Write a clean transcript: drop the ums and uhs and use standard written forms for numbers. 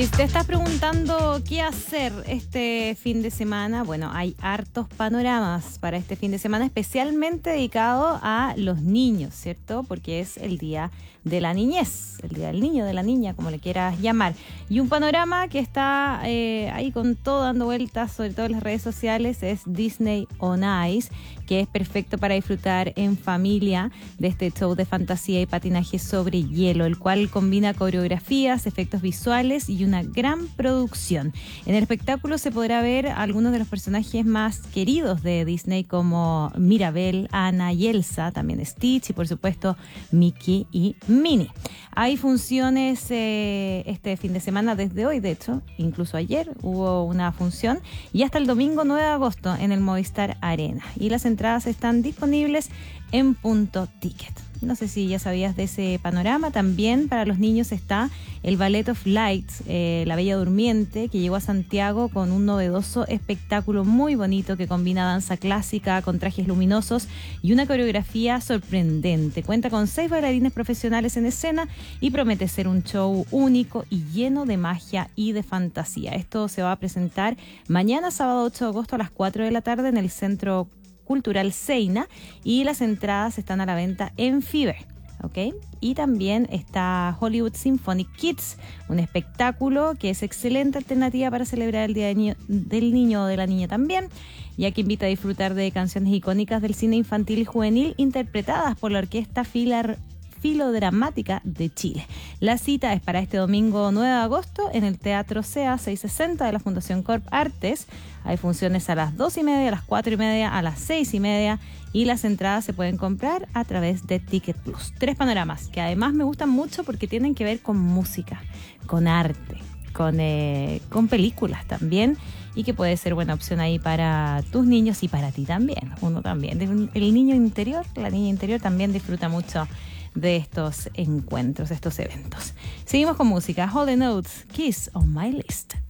Si te estás preguntando qué hacer este fin de semana, bueno, hay hartos panoramas para este fin de semana, especialmente dedicado a los niños, ¿cierto? Porque es el día de la niñez, el día del niño, de la niña, como le quieras llamar. Y un panorama que está ahí con todo dando vueltas, sobre todo en las redes sociales, es Disney on Ice, que es perfecto para disfrutar en familia de este show de fantasía y patinaje sobre hielo, el cual combina coreografías, efectos visuales y una gran producción. En el espectáculo se podrá ver a algunos de los personajes más queridos de Disney, como Mirabel, Anna y Elsa, también Stitch y por supuesto Mickey y Minnie. Hay funciones este fin de semana, desde hoy de hecho, incluso ayer hubo una función, y hasta el domingo 9 de agosto en el Movistar Arena. Y las entradas están disponibles en Punto Ticket. No sé si ya sabías de ese panorama. También para los niños está el Ballet of Lights, La Bella Durmiente, que llegó a Santiago con un novedoso espectáculo muy bonito que combina danza clásica con trajes luminosos y una coreografía sorprendente. Cuenta con 6 bailarines profesionales en escena y promete ser un show único y lleno de magia y de fantasía. Esto se va a presentar mañana, sábado 8 de agosto a las 4 de la tarde en el Centro Cultural Seina, y las entradas están a la venta en Fever, ¿ok? Y también está Hollywood Symphonic Kids, un espectáculo que es excelente alternativa para celebrar el Día del Niño o de la Niña también, ya que invita a disfrutar de canciones icónicas del cine infantil y juvenil interpretadas por la Orquesta Filodramática de Chile. La cita es para este domingo 9 de agosto en el Teatro SEA 660 de la Fundación Corp Artes. Hay funciones a las 2:30, a las 4:30, a las 6:30, y las entradas se pueden comprar a través de Ticket Plus. 3 panoramas que además me gustan mucho porque tienen que ver con música, con arte, con películas también, y que puede ser buena opción ahí para tus niños y para ti también. Uno también. El niño interior, la niña interior también disfruta mucho de estos encuentros, estos eventos. Seguimos con música. Hall & Oates, Kiss on My List.